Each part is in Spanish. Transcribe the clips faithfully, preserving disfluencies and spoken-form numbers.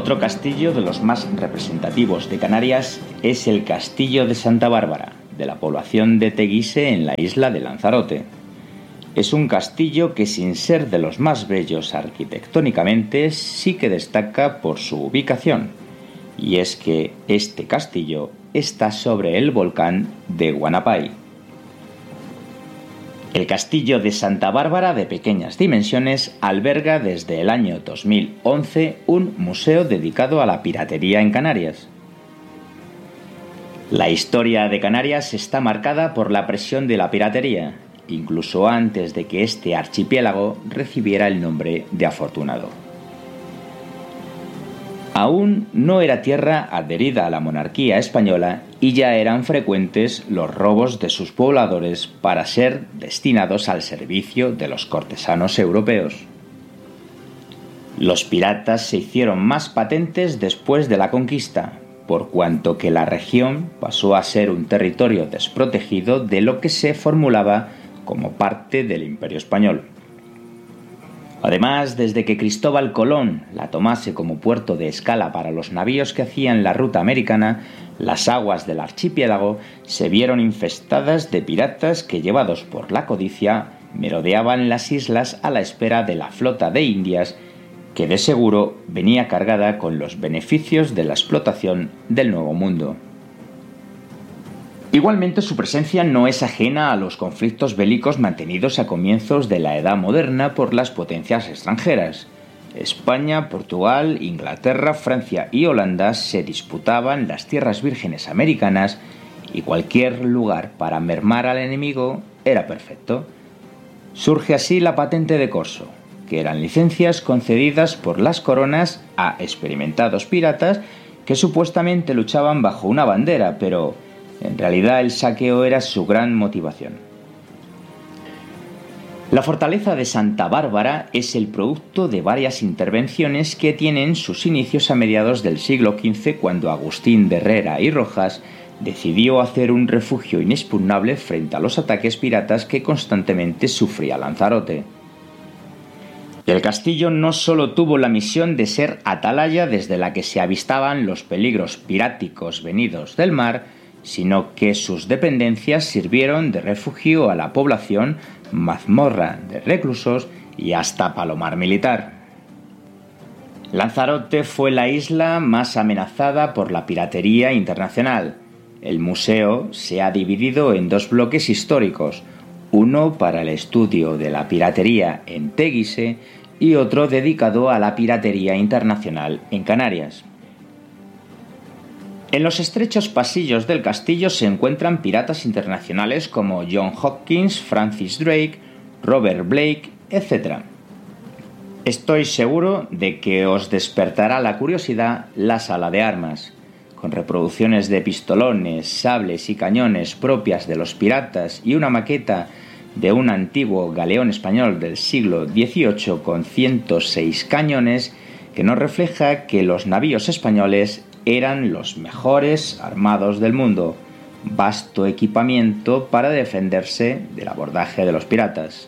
Otro castillo de los más representativos de Canarias es el Castillo de Santa Bárbara, de la población de Teguise en la isla de Lanzarote. Es un castillo que, sin ser de los más bellos arquitectónicamente, sí que destaca por su ubicación, y es que este castillo está sobre el volcán de Guanapay. El Castillo de Santa Bárbara, de pequeñas dimensiones, alberga desde el año dos mil once un museo dedicado a la piratería en Canarias. La historia de Canarias está marcada por la presión de la piratería, incluso antes de que este archipiélago recibiera el nombre de afortunado. Aún no era tierra adherida a la monarquía española y ya eran frecuentes los robos de sus pobladores para ser destinados al servicio de los cortesanos europeos. Los piratas se hicieron más patentes después de la conquista, por cuanto que la región pasó a ser un territorio desprotegido de lo que se formulaba como parte del Imperio Español. Además, desde que Cristóbal Colón la tomase como puerto de escala para los navíos que hacían la ruta americana, las aguas del archipiélago se vieron infestadas de piratas que, llevados por la codicia, merodeaban las islas a la espera de la flota de Indias, que de seguro venía cargada con los beneficios de la explotación del Nuevo Mundo. Igualmente, su presencia no es ajena a los conflictos bélicos mantenidos a comienzos de la Edad Moderna por las potencias extranjeras. España, Portugal, Inglaterra, Francia y Holanda se disputaban las tierras vírgenes americanas y cualquier lugar para mermar al enemigo era perfecto. Surge así la patente de corso, que eran licencias concedidas por las coronas a experimentados piratas que supuestamente luchaban bajo una bandera, pero en realidad el saqueo era su gran motivación. La fortaleza de Santa Bárbara es el producto de varias intervenciones que tienen sus inicios a mediados del siglo quince, cuando Agustín de Herrera y Rojas decidió hacer un refugio inexpugnable frente a los ataques piratas que constantemente sufría Lanzarote. El castillo no solo tuvo la misión de ser atalaya desde la que se avistaban los peligros piráticos venidos del mar, sino que sus dependencias sirvieron de refugio a la población, mazmorra de reclusos y hasta palomar militar. Lanzarote fue la isla más amenazada por la piratería internacional. El museo se ha dividido en dos bloques históricos, uno para el estudio de la piratería en Teguise y otro dedicado a la piratería internacional en Canarias. En los estrechos pasillos del castillo se encuentran piratas internacionales como John Hopkins, Francis Drake, Robert Blake, etcétera. Estoy seguro de que os despertará la curiosidad la sala de armas, con reproducciones de pistolones, sables y cañones propias de los piratas y una maqueta de un antiguo galeón español del siglo dieciocho con ciento seis cañones que nos refleja que los navíos españoles eran los mejores armados del mundo, vasto equipamiento para defenderse del abordaje de los piratas.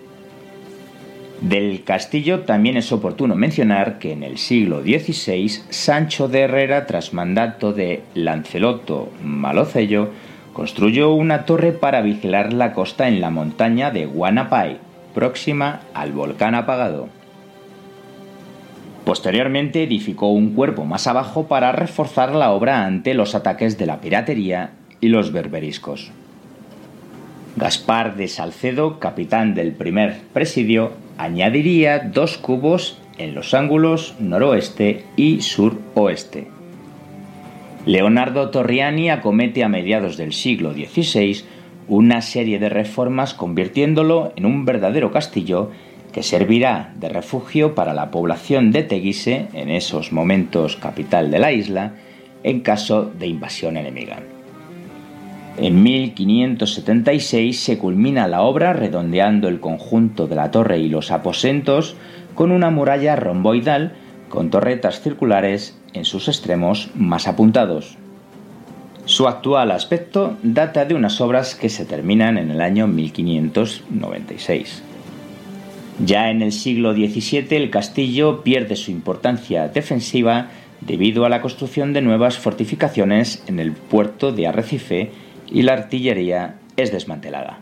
Del castillo también es oportuno mencionar que en el siglo dieciséis Sancho de Herrera, tras mandato de Lanceloto Malocello, construyó una torre para vigilar la costa en la montaña de Guanapay, próxima al volcán apagado. Posteriormente edificó un cuerpo más abajo para reforzar la obra ante los ataques de la piratería y los berberiscos. Gaspar de Salcedo, capitán del primer presidio, añadiría dos cubos en los ángulos noroeste y suroeste. Leonardo Torriani acomete a mediados del siglo dieciséis una serie de reformas convirtiéndolo en un verdadero castillo que servirá de refugio para la población de Teguise, en esos momentos capital de la isla, en caso de invasión enemiga. En mil quinientos setenta y seis se culmina la obra redondeando el conjunto de la torre y los aposentos con una muralla romboidal con torretas circulares en sus extremos más apuntados. Su actual aspecto data de unas obras que se terminan en el año mil quinientos noventa y seis. Ya en el siglo diecisiete el castillo pierde su importancia defensiva debido a la construcción de nuevas fortificaciones en el puerto de Arrecife y la artillería es desmantelada.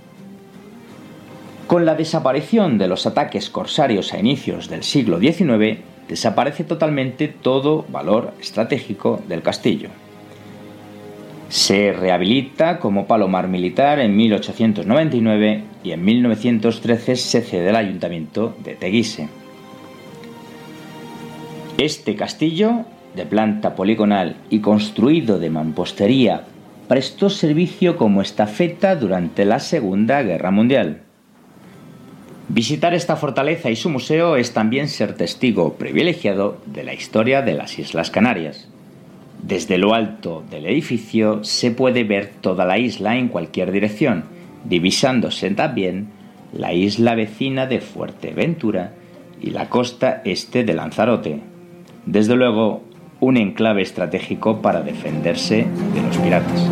Con la desaparición de los ataques corsarios a inicios del siglo diecinueve, desaparece totalmente todo valor estratégico del castillo. Se rehabilita como palomar militar en mil ochocientos noventa y nueve y en mil novecientos trece se cede al ayuntamiento de Teguise. Este castillo, de planta poligonal y construido de mampostería, prestó servicio como estafeta durante la Segunda Guerra Mundial. Visitar esta fortaleza y su museo es también ser testigo privilegiado de la historia de las Islas Canarias. Desde lo alto del edificio se puede ver toda la isla en cualquier dirección, divisándose también la isla vecina de Fuerteventura y la costa este de Lanzarote. Desde luego, un enclave estratégico para defenderse de los piratas.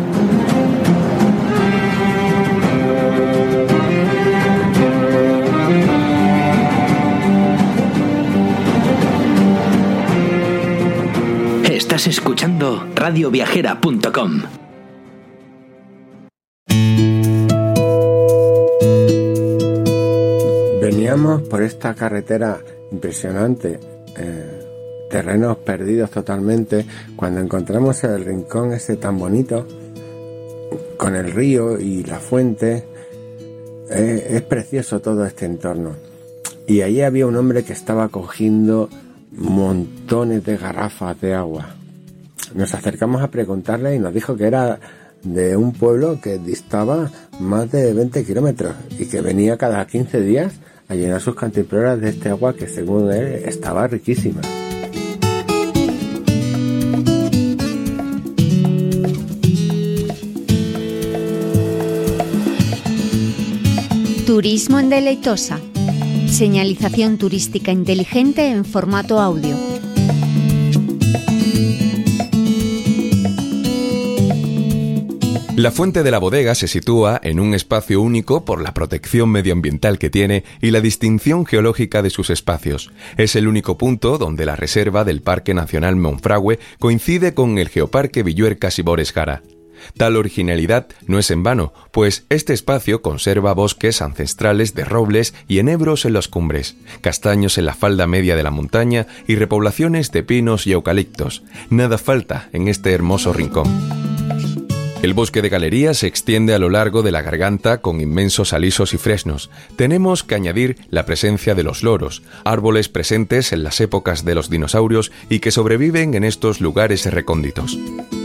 Estás escuchando radio viajera punto com. Veníamos por esta carretera impresionante, eh, terrenos perdidos totalmente, cuando encontramos el rincón ese tan bonito, con el río y la fuente. Eh, es precioso todo este entorno. Y allí había un hombre que estaba cogiendo montones de garrafas de agua. Nos acercamos a preguntarle y nos dijo que era de un pueblo que distaba más de veinte kilómetros y que venía cada quince días a llenar sus cantimploras de este agua que, según él, estaba riquísima. Turismo en Deleitosa. Señalización turística inteligente en formato audio. La Fuente de la Bodega se sitúa en un espacio único por la protección medioambiental que tiene y la distinción geológica de sus espacios. Es el único punto donde la reserva del Parque Nacional Monfragüe coincide con el Geoparque Villuercas y Bores Jara. Tal originalidad no es en vano, pues este espacio conserva bosques ancestrales de robles y enebros en las cumbres, castaños en la falda media de la montaña y repoblaciones de pinos y eucaliptos. Nada falta en este hermoso rincón. El bosque de galerías se extiende a lo largo de la garganta con inmensos alisos y fresnos. Tenemos que añadir la presencia de los loros, árboles presentes en las épocas de los dinosaurios y que sobreviven en estos lugares recónditos.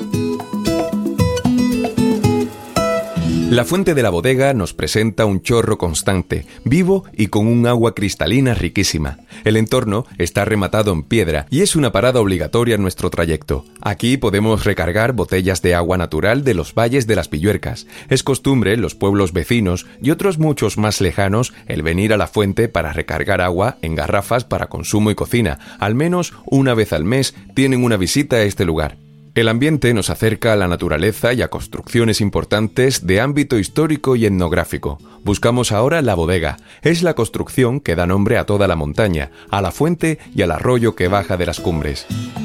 La Fuente de la Bodega nos presenta un chorro constante, vivo y con un agua cristalina riquísima. El entorno está rematado en piedra y es una parada obligatoria en nuestro trayecto. Aquí podemos recargar botellas de agua natural de los valles de las Villuercas. Es costumbre en los pueblos vecinos y otros muchos más lejanos el venir a la fuente para recargar agua en garrafas para consumo y cocina. Al menos una vez al mes tienen una visita a este lugar. El ambiente nos acerca a la naturaleza y a construcciones importantes de ámbito histórico y etnográfico. Buscamos ahora la bodega. Es la construcción que da nombre a toda la montaña, a la fuente y al arroyo que baja de las cumbres.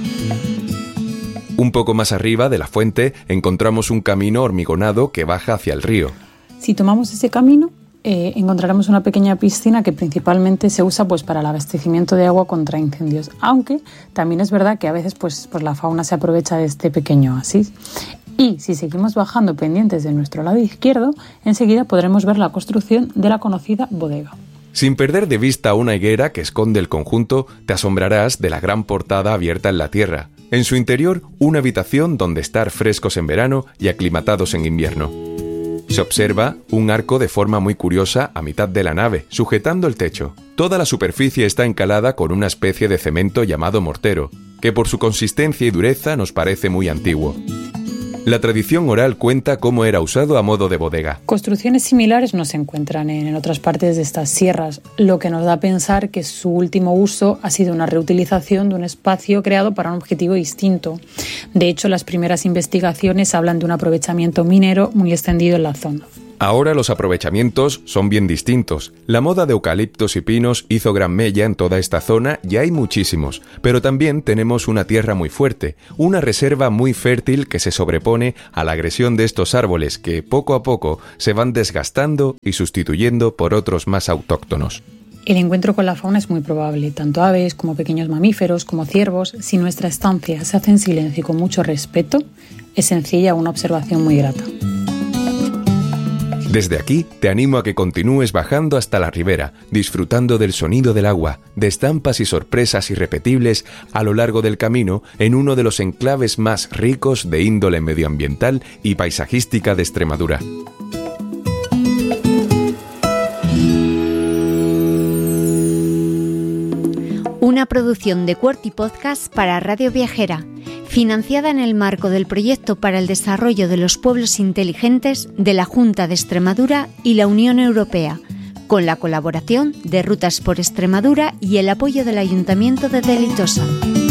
Un poco más arriba de la fuente encontramos un camino hormigonado que baja hacia el río. Si tomamos ese camino, Eh, encontraremos una pequeña piscina que principalmente se usa pues, para el abastecimiento de agua contra incendios, aunque también es verdad que a veces pues, pues la fauna se aprovecha de este pequeño oasis. Y si seguimos bajando pendientes de nuestro lado izquierdo, enseguida podremos ver la construcción de la conocida bodega. Sin perder de vista una higuera que esconde el conjunto, te asombrarás de la gran portada abierta en la tierra. En su interior, una habitación donde estar frescos en verano y aclimatados en invierno. Se observa un arco de forma muy curiosa a mitad de la nave, sujetando el techo. Toda la superficie está encalada con una especie de cemento llamado mortero, que por su consistencia y dureza nos parece muy antiguo. La tradición oral cuenta cómo era usado a modo de bodega. Construcciones similares no se encuentran en otras partes de estas sierras, lo que nos da a pensar que su último uso ha sido una reutilización de un espacio creado para un objetivo distinto. De hecho, las primeras investigaciones hablan de un aprovechamiento minero muy extendido en la zona. Ahora los aprovechamientos son bien distintos. La moda de eucaliptos y pinos hizo gran mella en toda esta zona y hay muchísimos, pero también tenemos una tierra muy fuerte, una reserva muy fértil que se sobrepone a la agresión de estos árboles que poco a poco se van desgastando y sustituyendo por otros más autóctonos. El encuentro con la fauna es muy probable, tanto aves como pequeños mamíferos, como ciervos. Si nuestra estancia se hace en silencio y con mucho respeto, es sencilla una observación muy grata. Desde aquí te animo a que continúes bajando hasta la ribera, disfrutando del sonido del agua, de estampas y sorpresas irrepetibles a lo largo del camino en uno de los enclaves más ricos de índole medioambiental y paisajística de Extremadura. Una producción de Quarty Podcast para Radio Viajera, financiada en el marco del Proyecto para el Desarrollo de los Pueblos Inteligentes de la Junta de Extremadura y la Unión Europea, con la colaboración de Rutas por Extremadura y el apoyo del Ayuntamiento de Deleitosa.